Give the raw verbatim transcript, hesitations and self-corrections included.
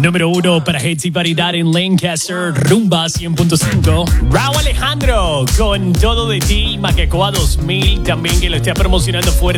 Número uno para hits y variedad en Lancaster, Rumba cien punto cinco. Raúl Alejandro con Todo de Ti, Macacoa dos mil, también que lo está promocionando fuerte.